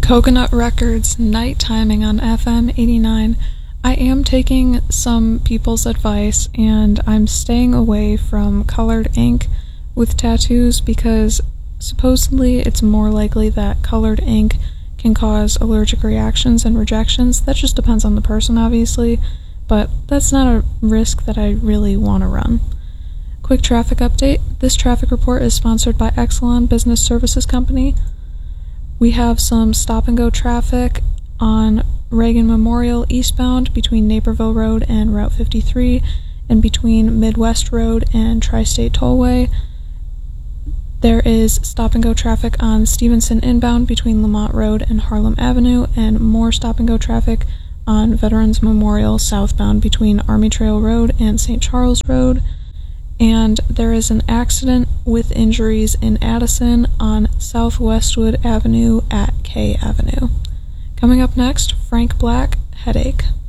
Coconut Records night timing on FM 89. I am taking some people's advice and I'm staying away from colored ink with tattoos because supposedly it's more likely that colored ink can cause allergic reactions and rejections. That just depends on the person, obviously, but that's not a risk that I really want to run. Quick traffic update. This traffic report is sponsored by Exelon Business Services Company. We have some stop-and-go traffic on Reagan Memorial eastbound between Naperville Road and Route 53 and between Midwest Road and Tri-State Tollway. There is stop-and-go traffic on Stevenson inbound between Lamont Road and Harlem Avenue, and more stop-and-go traffic on Veterans Memorial southbound between Army Trail Road and St. Charles Road. And there is an accident with injuries in Addison on South Westwood Avenue at K Avenue. Coming up next, Frank Black, Headache.